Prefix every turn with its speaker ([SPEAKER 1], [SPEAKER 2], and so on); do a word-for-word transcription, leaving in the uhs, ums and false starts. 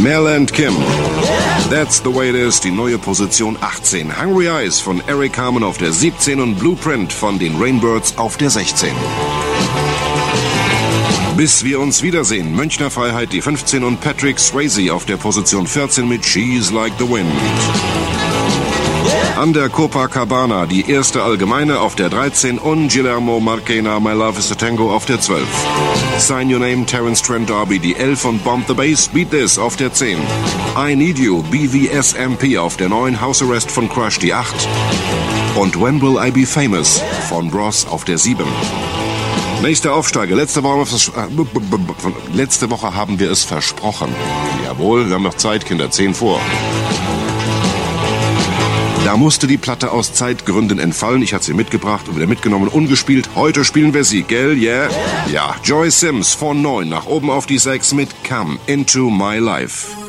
[SPEAKER 1] Mel and Kim. That's the way it is, die neue Position achtzehn. Hungry Eyes von Eric Carmen auf der siebzehn und Blueprint von den Rainbirds auf der sechzehn. Bis wir uns wiedersehen, Münchner Freiheit die fünfzehn und Patrick Swayze auf der Position vierzehn mit She's Like the Wind. An der Copacabana die erste Allgemeine auf der dreizehn und Guillermo Marchena My Love is a Tango auf der zwölf. Sign Your Name Terence Trent D'Arby die elf und Bomb the Bass Beat This auf der zehn. I Need You B V S M P auf der neun, House Arrest von Crush die acht. Und When Will I Be Famous von Bros auf der sieben. Nächster Aufsteiger. Letzte Woche, letzte Woche haben wir es versprochen. Jawohl, wir haben noch Zeit, Kinder. zehn vor. Da musste die Platte aus Zeitgründen entfallen. Ich hatte sie mitgebracht und wieder mitgenommen, ungespielt. Heute spielen wir sie, gell? Yeah? Ja. Joy Sims von neun nach oben auf die sechs mit Come Into My Life.